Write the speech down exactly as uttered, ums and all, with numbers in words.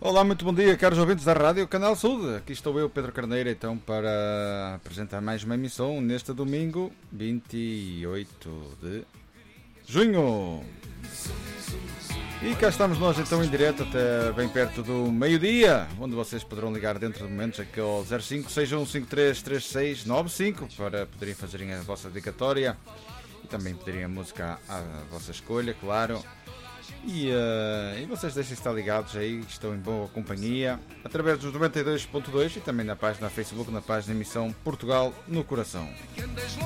Olá, muito bom dia, caros ouvintes da Rádio Canal Sul. Aqui estou eu, Pedro Carneiro, então, para apresentar mais uma emissão neste domingo, vinte e oito de junho. E cá estamos nós, então, em direto até bem perto do meio-dia, onde vocês poderão ligar dentro de momentos aqui ao zero cinco seis um cinco três três seis nove cinco para poderem fazerem a vossa dedicatória e também pedirem a música à vossa escolha, claro. E, uh, e vocês deixem estar ligados aí, estão em boa companhia, através dos noventa e dois ponto dois e também na página Facebook, na página emissão Portugal no Coração.